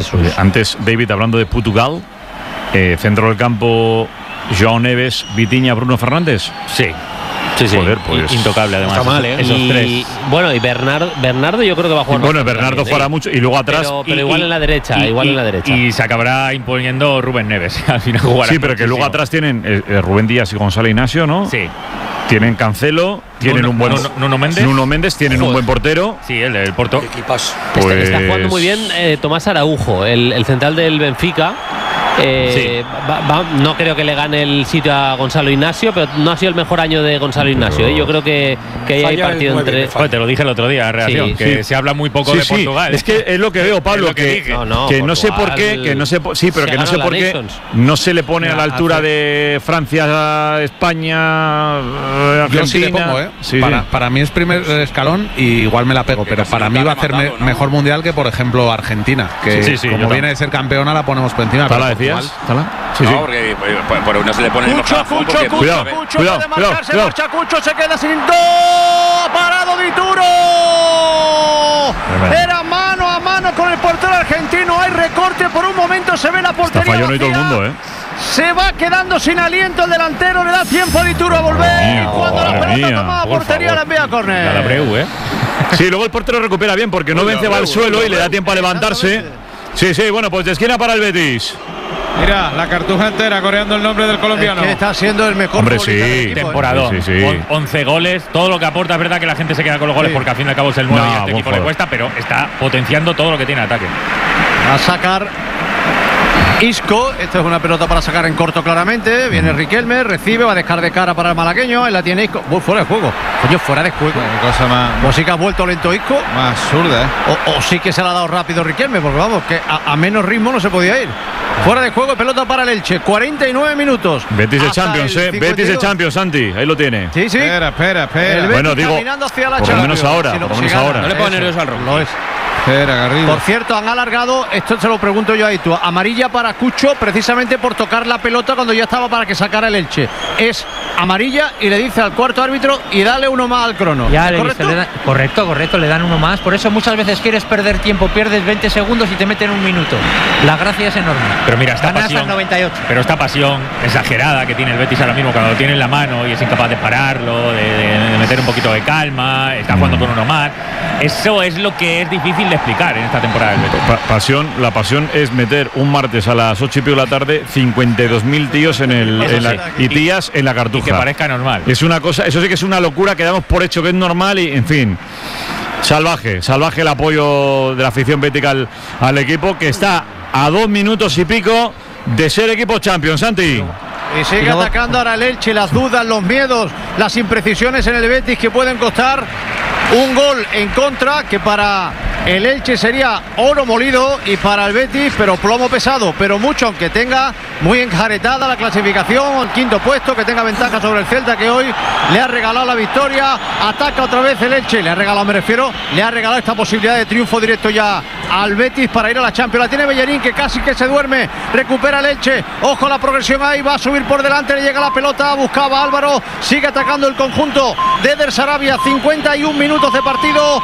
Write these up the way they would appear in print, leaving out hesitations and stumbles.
Jesús. Antes, David, hablando de Portugal, centro del campo, João Neves, Vitinha, Bruno Fernández. Sí. Joder, pues intocable además. Está mal, esos tres. Bueno, y Bernardo yo creo que va a jugar. Bueno, Bernardo jugará mucho y luego atrás. Pero igual en la derecha, en la derecha. Y se acabará imponiendo Rubén Neves. Al final jugará. Sí, pero que luego atrás tienen Rubén Díaz y Gonzalo Ignacio, ¿no? Sí. Tienen Cancelo, tienen un buen Nuno Méndez, tienen un buen portero. Sí, el Porto. Equipazo. Pues Está jugando muy bien Tomás Araujo, el central del Benfica. No creo que le gane el sitio a Gonzalo Ignacio, pero no ha sido el mejor año de Gonzalo Ignacio. Yo creo que hay partido entre. Te lo dije el otro día en reacción, que se habla muy poco de Portugal. Es que es lo que veo, Pablo, que no sé por qué, que no sé por qué no se le pone a la altura de Francia, España, Argentina. Yo sí le pongo, para mí es primer escalón y igual me la pego, pero para mí va a hacer mejor mundial que, por ejemplo, Argentina, que como viene de ser campeona la ponemos por encima. ¿Tala decías? ¿Tala? Sí, no, porque por no se le pone el Cuidado, se marcha Cucho, se queda sin parado Dituro. Era mano a mano con el portero argentino, hay recorte, por un momento se ve la portería. Falló no y todo el mundo, Se va quedando sin aliento el delantero, le da tiempo a Dituro a volver. Cuando la pelota toma portería la envía a córner. La Breu, Sí, luego el portero recupera bien porque no vence, va al suelo y le da tiempo a levantarse. Sí, bueno, pues de esquina para el Betis. Mira, la cartuja entera coreando el nombre del colombiano. Que está siendo el mejor temporada. 11 goles, todo lo que aporta. Es verdad que la gente se queda con los goles porque al fin y al cabo es el 9 y a este equipo le cuesta, pero está potenciando todo lo que tiene ataque. A sacar Isco, esta es una pelota para sacar en corto claramente. Viene Riquelme, recibe, va a dejar de cara para el malagueño. Ahí la tiene Isco. Fuera de juego. Coño, fuera de juego. Cosa más. O sí que ha vuelto lento Isco. Más absurda, O sí que se la ha dado rápido Riquelme, porque vamos, que a menos ritmo no se podía ir. Fuera de juego, pelota para el Elche. 49 minutos. Betis de Champions, Betis de Champions, Santi. Ahí lo tiene. Sí. Espera. Bueno, digo, hacia la por lo menos ahora. No le pongo nervioso al rojo. Lo es. Por cierto, han alargado, esto se lo pregunto yo a Itu, amarilla para Cucho precisamente por tocar la pelota cuando ya estaba para que sacara el Elche. Es amarilla y le dice al cuarto árbitro y dale uno más al crono. Ya, correcto, le dan uno más. Por eso muchas veces quieres perder tiempo, pierdes 20 segundos y te meten un minuto. La gracia es enorme. Pero mira, esta pasión, 98. Pero esta pasión exagerada que tiene el Betis ahora mismo cuando lo tiene en la mano y es incapaz de pararlo, de meter un poquito de calma, está jugando con uno más. Eso es lo que es difícil de explicar en esta temporada del Betis. La pasión es meter un martes a las 8:30 de la tarde 52.000 tíos y tías en la cartuja. Y que parezca normal. Es una cosa, eso sí que es una locura que damos por hecho que es normal y, en fin, salvaje el apoyo de la afición bética al equipo, que está a 2 minutos y pico de ser equipo Champions, Santi. Y sigue atacando ahora el Elche, las dudas, los miedos, las imprecisiones en el Betis que pueden costar un gol en contra, que para el Elche sería oro molido y para el Betis, pero plomo pesado, pero mucho, aunque tenga muy enjaretada la clasificación, el quinto puesto, que tenga ventaja sobre el Celta, que hoy le ha regalado la victoria. Ataca otra vez el Elche, le ha regalado esta posibilidad de triunfo directo ya al Betis para ir a la Champions. La tiene Bellerín, que casi que se duerme, recupera el Elche, ojo a la progresión ahí, va a subir por delante, le llega la pelota, buscaba Álvaro, sigue atacando el conjunto de Eder Sarabia. 51 minutos de partido,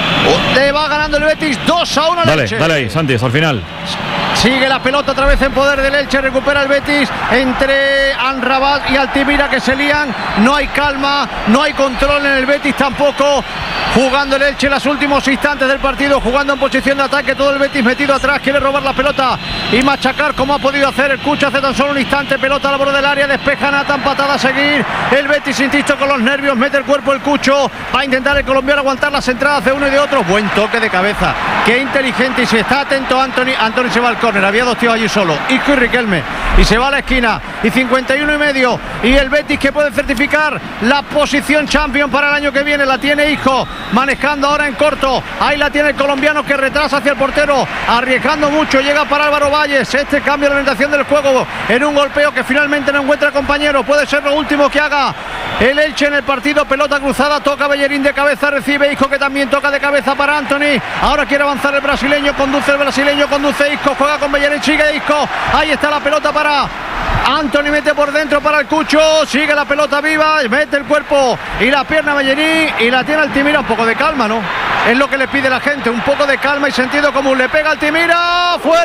le va ganando el Betis 2-1 al Elche. Dale ahí, Santi, hasta el final. Sigue la pelota otra vez en poder del Elche, recupera el Betis entre Amrabat y Altimira, que se lían, no hay calma, no hay control en el Betis tampoco, jugando el Elche en los últimos instantes del partido, jugando en posición de ataque, todo el Betis metido atrás, quiere robar la pelota y machacar como ha podido hacer el Cucho hace tan solo un instante. Pelota al borde del área, despeja Nathan, patada a seguir, el Betis, insisto, con los nervios, mete el cuerpo el Cucho, va a intentar el colombiano aguantar las entradas de uno y de otro. Buen toque de cabeza, qué inteligente, y si está atento Anthony se va al córner, había dos tíos allí solo, Isco y Riquelme, y se va a la esquina, y 51 y medio, y el Betis que puede certificar la posición Champions para el año que viene. La tiene Isco, manejando ahora en corto, ahí la tiene el colombiano, que retrasa hacia el portero, arriesgando mucho, llega para Álvaro Valles, cambia la orientación del juego en un golpeo que finalmente no encuentra compañero, puede ser lo último que haga el Elche en el partido. Pelota cruzada, toca Bellerín de cabeza, recibe Isco, que también toca de cabeza para Anthony, ahora quiere avanzar el brasileño, conduce Isco, juega con Bellerín, sigue Isco, ahí está la pelota para Anthony, mete por dentro para el Cucho, sigue la pelota viva, mete el cuerpo y la pierna Bellerín y la tiene Altimira. Un poco de calma, ¿no? Es lo que le pide la gente, un poco de calma y sentido común. Le pega Altimira, fuera.